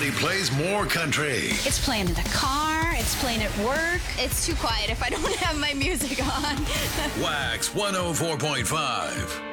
Nobody plays more country. It's playing in the car. It's playing at work. It's too quiet if I don't have my music on. Wax 104.5.